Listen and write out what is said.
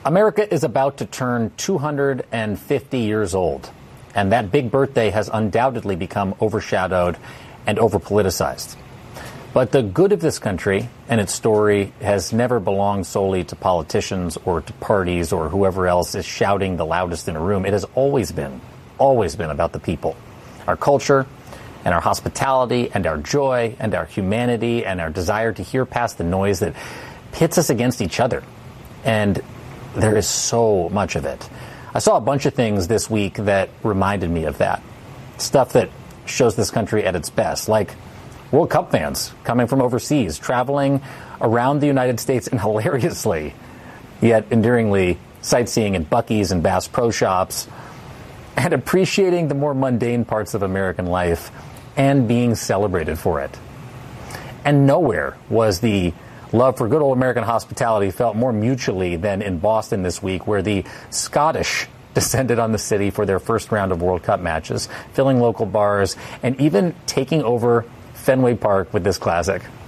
America is about to turn 250 years old, and that big birthday has undoubtedly become overshadowed and over-politicized. But the good of this country and its story has never belonged solely to politicians or to parties or whoever else is shouting the loudest in a room. It has always been about the people, our culture and our hospitality and our joy and our humanity and our desire to hear past the noise that pits us against each other. And there is so much of it. I saw a bunch of things this week that reminded me of that. Stuff that shows this country at its best, like World Cup fans coming from overseas, traveling around the United States and hilariously, yet endearingly, sightseeing in Buc-ee's and Bass Pro Shops, and appreciating the more mundane parts of American life and being celebrated for it. And nowhere was the love for good old American hospitality felt more mutually than in Boston this week, where the Scottish descended on the city for their first round of World Cup matches, filling local bars and even taking over Fenway Park with this classic.